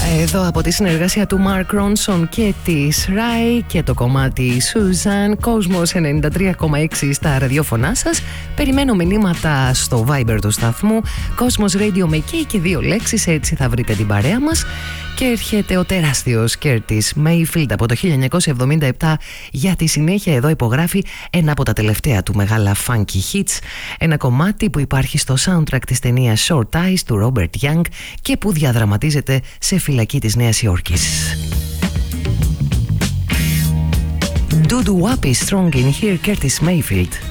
Εδώ από τη συνεργασία του Mark Ronson και της Rai και το κομμάτι Suzanne, Κόσμος 93,6 στα ραδιόφωνά σας. Περιμένω μηνύματα στο Viber του σταθμού, Κόσμος Radio με και δύο λέξεις, έτσι θα βρείτε την παρέα μας. Και έρχεται ο τεράστιος Curtis Mayfield από το 1977. Για τη συνέχεια εδώ υπογράφει ένα από τα τελευταία του μεγάλα funky hits, ένα κομμάτι που υπάρχει στο soundtrack της ταινίας Short Eyes του Robert Young και που διαδραματίζεται σε φυλακή της Νέας Υόρκης. Do-do-wop is strong in here, Curtis Mayfield.